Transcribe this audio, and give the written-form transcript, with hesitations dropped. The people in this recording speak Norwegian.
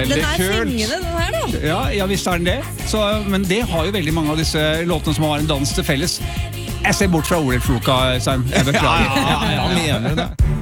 veldig Den kult. fengende, den her da. Ja, visst er den det. Så, men det har jo veldig mange av disse låtene som har en dans til felles. Jeg ser bort fra Ordet Floka, Øystein. Jeg beklager. Ja, mener det.